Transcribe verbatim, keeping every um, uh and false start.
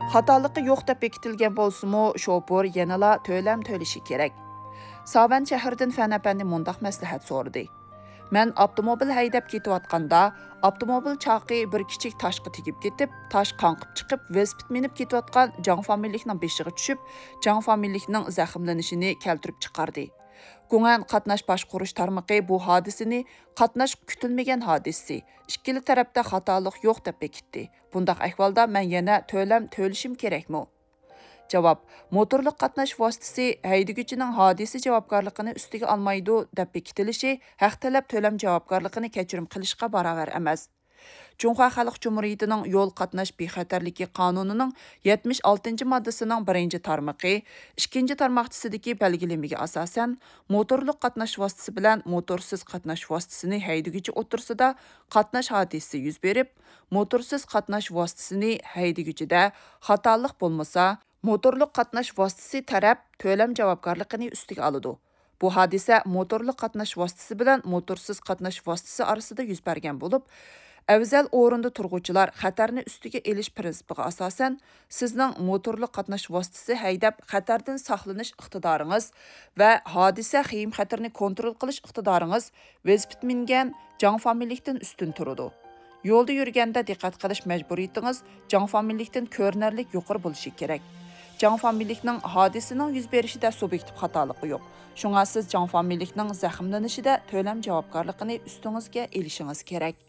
Xatolıqı yo'q deb bekitilgan bo'lsa-mu, shoför yanala to'lam to'lishi kerak. Savan shahridan Fanapandi mundaq maslahat so'radi. Men avtomobil haydab ketayotganda, avtomobil chaqi bir kichik toshga tegib ketib, tosh qonqib chiqib, velosiped minib ketayotgan Jang familikning beshiga tushib, Jang familikning zaximlanishini keltirib chiqardi. Guңan qatnash boshqurish tarmoqi bu hodisani qatnash kutilmagan hodisi, ikkili tarafda xatolik yo'q deb bekitdi. Bundaq ahvolda men yana to'lam to'lishim kerakmi? Javob: motorliq qatnash vositasi haydaguvchining hodisa javobgarligini ustiga olmaydi deb bekitilishi haq talab to'lam javobgarligini kechirim qilishga barobar emas. Cunhua Xalq Cumhuriyetining yo'l qatnash bexatarligi qonunining yetmish oltinchi moddasining birinchi tarmoqi ikkinchi tarmoqchasidagi belgilamaga asosan motorliq qatnash vositasi bilan motorsiz qatnash vositasini haydaguvchi o'tirsida qatnash hodisasi yuz berib, motorsiz qatnash vositasini haydaguvchida xatolik bo'lmasa, motorliq qatnash vositasi taraf to'lam javobgarligini ustiga oladi. Bu hodisa motorliq qatnash vositasi bilan motorsiz qatnash vositasi orasida yuz bergan bo'lib, Avzal o'rinda turg'uvchilar xatarni ustiga elish prinsipiga asosan sizning motorli qatnash vositasi haydab xatardan saqlanish iqtidoringiz va hodisa xiyim xatarni kontrol qilish iqtidoringiz velosiped mingan Jang familikdan ustun turadi. Yo'lda yurganda diqqat qilish majburiyatingiz Jang familikdan ko'rinarlik yuqori bo'lishi kerak. Jang familikning hodisining yuz berishida subyektiv xatoligi yo'q. Shunga siz Jang familikning zaximlanishida to'lam javobgarligini ustingizga elishingiz kerak.